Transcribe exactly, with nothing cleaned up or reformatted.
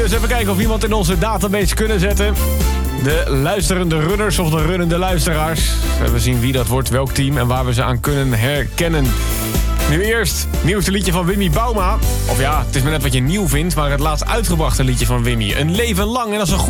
Dus even kijken of iemand in onze database kunnen zetten. De luisterende runners of de runnende luisteraars. We zien wie dat wordt, welk team en waar we ze aan kunnen herkennen. Nu eerst, nieuwste liedje van Wimmy Bauma. Of ja, het is maar net wat je nieuw vindt, maar het laatst uitgebrachte liedje van Wimmy. Een leven lang en dat is een goed